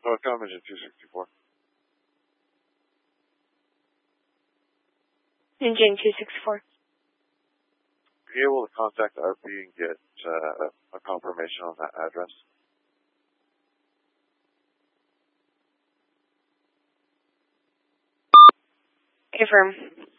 Com Engine 264. Engine 264. Are you able to contact RP and get a confirmation on that address? Confirm.